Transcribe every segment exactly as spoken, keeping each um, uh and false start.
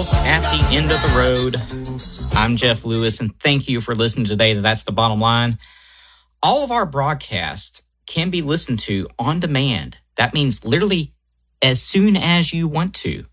Miles at the end of the road. I'm Jeff Lewis, and thank you for listening today to That's the Bottom Line. All of our broadcasts can be listened to on demand. That means literally as soon as you want to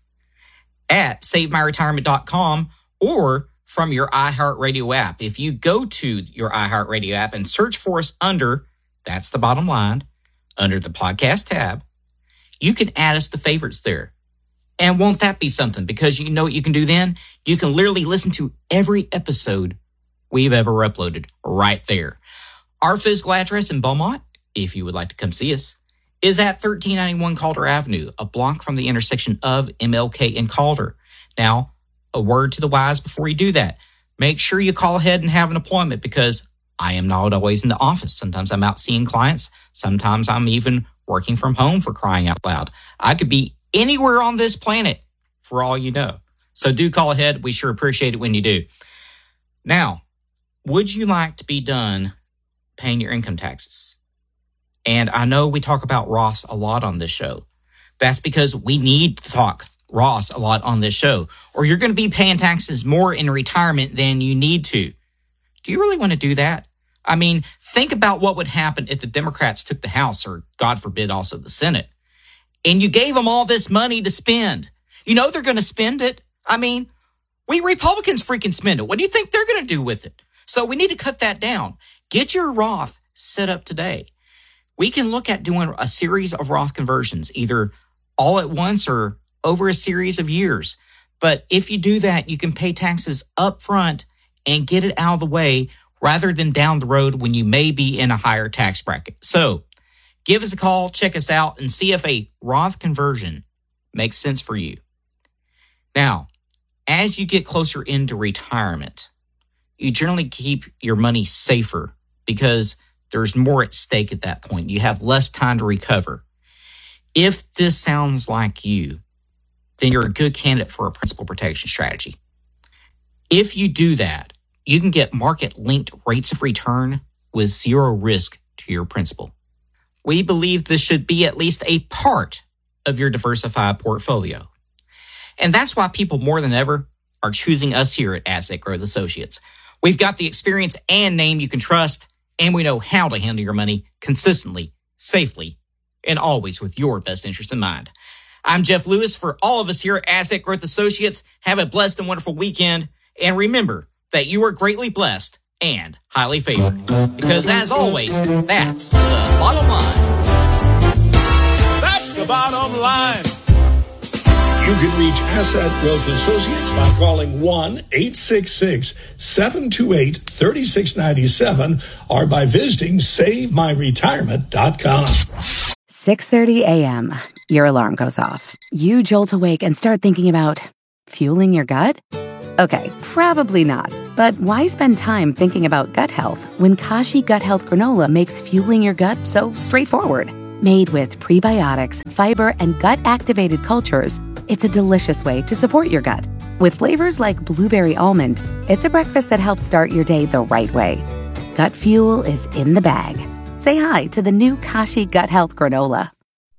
at save my retirement dot com or from your iHeartRadio app. If you go to your iHeartRadio app and search for us under That's the Bottom Line, under the podcast tab, you can add us to favorites there. And won't that be something? Because you know what you can do then? You can literally listen to every episode we've ever uploaded right there. Our physical address in Beaumont, if you would like to come see us, is at thirteen ninety-one Calder Avenue, a block from the intersection of M L K and Calder. Now, a word to the wise before you do that. Make sure you call ahead and have an appointment, because I am not always in the office. Sometimes I'm out seeing clients. Sometimes I'm even working from home, for crying out loud. I could be anywhere on this planet for all you know. So do call ahead. We sure appreciate it when you do. Now, would you like to be done paying your income taxes? And I know we talk about Roths a lot on this show. That's because we need to talk Roths a lot on this show, or you're going to be paying taxes more in retirement than you need to. Do you really want to do that? I mean, think about what would happen if the Democrats took the House, or God forbid, also the Senate, and you gave them all this money to spend. You know they're going to spend it. I mean, we Republicans freaking spend it. What do you think they're going to do with it? So we need to cut that down. Get your Roth set up today. We can look at doing a series of Roth conversions, either all at once or over a series of years. But if you do that, you can pay taxes up front and get it out of the way rather than down the road when you may be in a higher tax bracket. So give us a call, check us out, and see if a Roth conversion makes sense for you. Now, as you get closer into retirement, you generally keep your money safer because there's more at stake at that point. You have less time to recover. If this sounds like you, then you're a good candidate for a principal protection strategy. If you do that, you can get market-linked rates of return with zero risk to your principal. We believe this should be at least a part of your diversified portfolio. And that's why people more than ever are choosing us here at Asset Growth Associates. We've got the experience and name you can trust, and we know how to handle your money consistently, safely, and always with your best interest in mind. I'm Jeff Lewis. For all of us here at Asset Growth Associates, have a blessed and wonderful weekend. And remember that you are greatly blessed and highly favored. Because as always, that's the bottom line. That's the bottom line. You can reach Asset Growth Associates by calling one eight six six, seven two eight, three six nine seven or by visiting save my retirement dot com. six thirty a.m. Your alarm goes off. You jolt awake and start thinking about fueling your gut? Okay, probably not. But why spend time thinking about gut health when Kashi Gut Health Granola makes fueling your gut so straightforward? Made with prebiotics, fiber, and gut-activated cultures, it's a delicious way to support your gut. With flavors like blueberry almond, it's a breakfast that helps start your day the right way. Gut fuel is in the bag. Say hi to the new Kashi Gut Health Granola.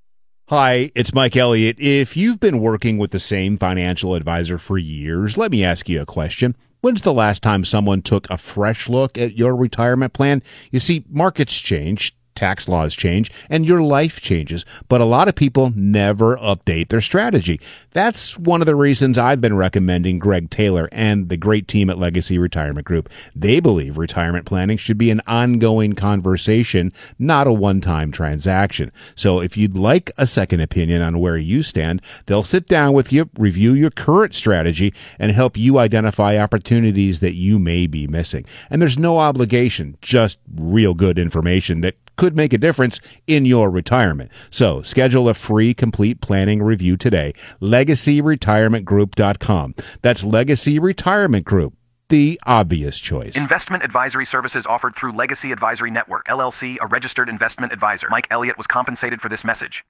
Hi, it's Mike Elliott. If you've been working with the same financial advisor for years, let me ask you a question. When's the last time someone took a fresh look at your retirement plan? You see, markets change, tax laws change, and your life changes, but a lot of people never update their strategy. That's one of the reasons I've been recommending Greg Taylor and the great team at Legacy Retirement Group. They believe retirement planning should be an ongoing conversation, not a one-time transaction. So if you'd like a second opinion on where you stand, they'll sit down with you, review your current strategy, and help you identify opportunities that you may be missing. And there's no obligation, just real good information that could make a difference in your retirement. So schedule a free complete planning review today. legacy retirement group dot com. That's Legacy Retirement Group, the obvious choice. Investment advisory services offered through Legacy Advisory Network, L L C, a registered investment advisor. Mike Elliott was compensated for this message.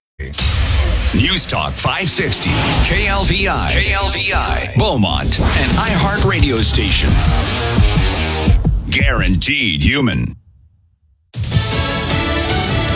News Talk five sixty, K L V I, K L V I, Beaumont, an iHeart radio station. Guaranteed human.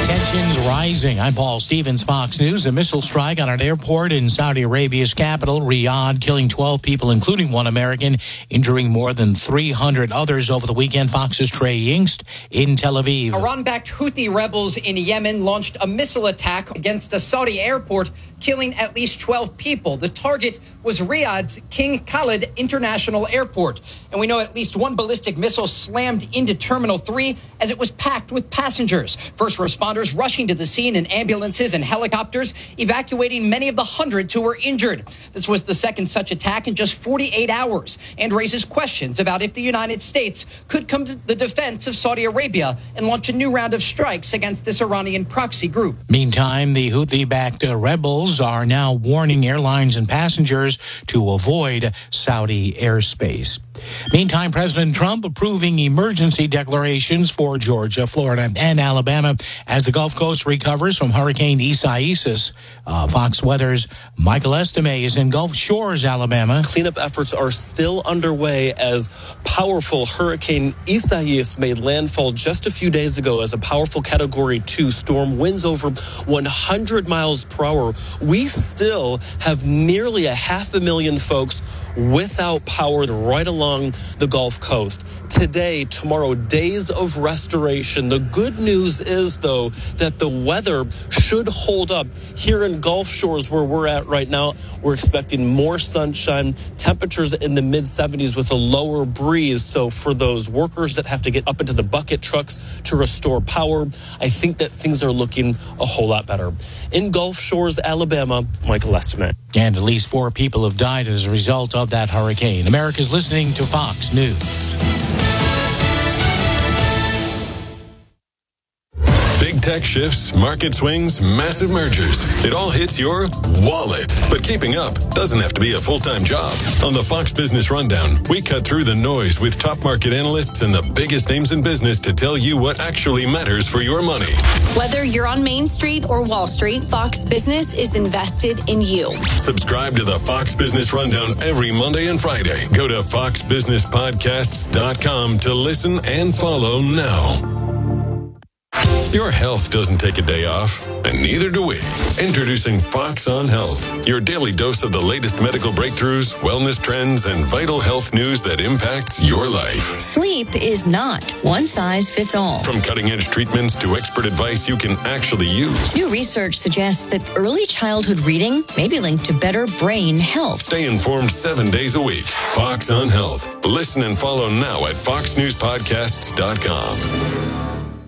Tensions rising. I'm Paul Stevens, Fox News. A missile strike on an airport in Saudi Arabia's capital, Riyadh, killing twelve people, including one American, injuring more than three hundred others over the weekend. Fox's Trey Yingst in Tel Aviv. Iran-backed Houthi rebels in Yemen launched a missile attack against a Saudi airport, killing at least twelve people. The target was Riyadh's King Khalid International Airport. And we know at least one ballistic missile slammed into Terminal three as it was packed with passengers. First responders rushing to the scene in ambulances and helicopters, evacuating many of the hundreds who were injured. This was the second such attack in just forty-eight hours and raises questions about if the United States could come to the defense of Saudi Arabia and launch a new round of strikes against this Iranian proxy group. Meantime, the Houthi-backed uh, rebels are now warning airlines and passengers to avoid Saudi airspace. Meantime, President Trump approving emergency declarations for Georgia, Florida, and Alabama as the Gulf Coast recovers from Hurricane Isaias. Uh, Fox Weather's Michael Estime is in Gulf Shores, Alabama. Cleanup efforts are still underway as powerful Hurricane Isaias made landfall just a few days ago as a powerful Category two storm, winds over one hundred miles per hour. We still have nearly a half a million folks without power right along the Gulf Coast. Today, tomorrow, days of restoration. The good news is, though, that the weather should hold up. Here in Gulf Shores, where we're at right now, we're expecting more sunshine, temperatures in the mid seventies with a lower breeze. So for those workers that have to get up into the bucket trucks to restore power, I think that things are looking a whole lot better. In Gulf Shores, Alabama, Michael Estime. And at least four people have died as a result of that hurricane. America's listening to Fox News. Big tech shifts, market swings, massive mergers. It all hits your wallet. But keeping up doesn't have to be a full-time job. On the Fox Business Rundown, we cut through the noise with top market analysts and the biggest names in business to tell you what actually matters for your money. Whether you're on Main Street or Wall Street, Fox Business is invested in you. Subscribe to the Fox Business Rundown every Monday and Friday. Go to fox business podcasts dot com to listen and follow now. Your health doesn't take a day off, and neither do we. Introducing Fox on Health, your daily dose of the latest medical breakthroughs, wellness trends, and vital health news that impacts your life. Sleep is not one size fits all. From cutting-edge treatments to expert advice you can actually use. New research suggests that early childhood reading may be linked to better brain health. Stay informed seven days a week. Fox on Health. Listen and follow now at fox news podcasts dot com.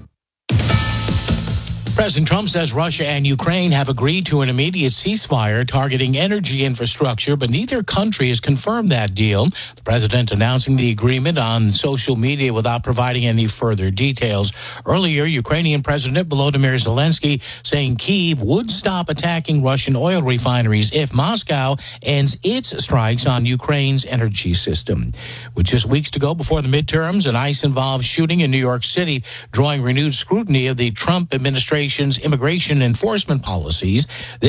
President Trump says Russia and Ukraine have agreed to an immediate ceasefire targeting energy infrastructure, but neither country has confirmed that deal. The president announcing the agreement on social media without providing any further details. Earlier, Ukrainian President Volodymyr Zelensky saying Kyiv would stop attacking Russian oil refineries if Moscow ends its strikes on Ukraine's energy system. With just weeks to go before the midterms, an ICE-involved shooting in New York City drawing renewed scrutiny of the Trump administration immigration enforcement policies.